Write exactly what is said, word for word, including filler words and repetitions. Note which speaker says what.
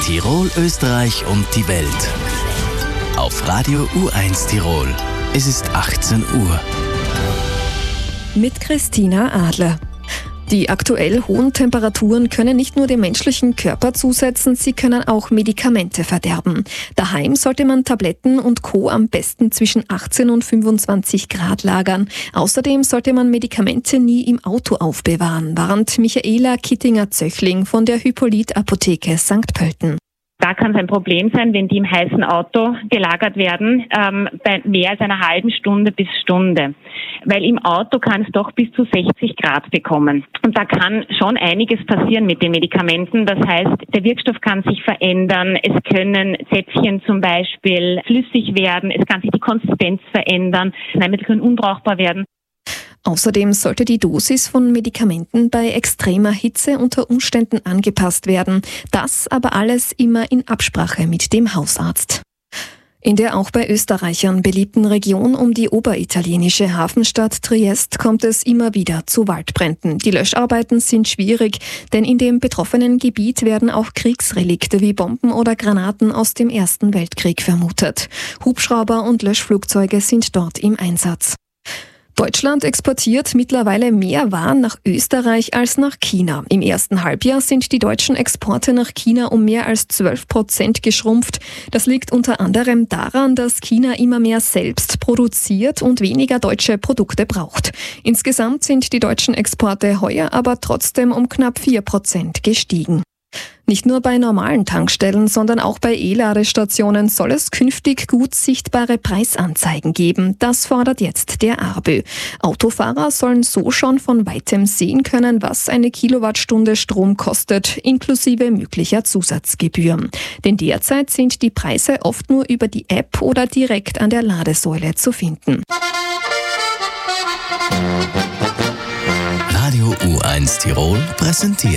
Speaker 1: Tirol, Österreich und die Welt. Auf Radio U eins Tirol. Es ist achtzehn Uhr.
Speaker 2: Mit Christina Adler. Die aktuell hohen Temperaturen können nicht nur dem menschlichen Körper zusetzen, sie können auch Medikamente verderben. Daheim sollte man Tabletten und Co. am besten zwischen achtzehn und fünfundzwanzig Grad lagern. Außerdem sollte man Medikamente nie im Auto aufbewahren, warnt Michaela Kittinger-Zöchling von der Hippolyt-Apotheke Sankt Pölten.
Speaker 3: Da kann es ein Problem sein, wenn die im heißen Auto gelagert werden, ähm, bei mehr als einer halben Stunde bis Stunde. Weil im Auto kann es doch bis zu sechzig Grad bekommen. Und da kann schon einiges passieren mit den Medikamenten. Das heißt, der Wirkstoff kann sich verändern. Es können Zäpfchen zum Beispiel flüssig werden. Es kann sich die Konsistenz verändern. Arzneimittel können unbrauchbar werden.
Speaker 2: Außerdem sollte die Dosis von Medikamenten bei extremer Hitze unter Umständen angepasst werden. Das aber alles immer in Absprache mit dem Hausarzt. In der auch bei Österreichern beliebten Region um die oberitalienische Hafenstadt Triest kommt es immer wieder zu Waldbränden. Die Löscharbeiten sind schwierig, denn in dem betroffenen Gebiet werden auch Kriegsrelikte wie Bomben oder Granaten aus dem Ersten Weltkrieg vermutet. Hubschrauber und Löschflugzeuge sind dort im Einsatz. Deutschland exportiert mittlerweile mehr Waren nach Österreich als nach China. Im ersten Halbjahr sind die deutschen Exporte nach China um mehr als zwölf Prozent geschrumpft. Das liegt unter anderem daran, dass China immer mehr selbst produziert und weniger deutsche Produkte braucht. Insgesamt sind die deutschen Exporte heuer aber trotzdem um knapp vier Prozent gestiegen. Nicht nur bei normalen Tankstellen, sondern auch bei E-Ladestationen soll es künftig gut sichtbare Preisanzeigen geben. Das fordert jetzt der ARBÖ. Autofahrer sollen so schon von weitem sehen können, was eine Kilowattstunde Strom kostet, inklusive möglicher Zusatzgebühren. Denn derzeit sind die Preise oft nur über die App oder direkt an der Ladesäule zu finden.
Speaker 1: Radio U eins Tirol präsentiert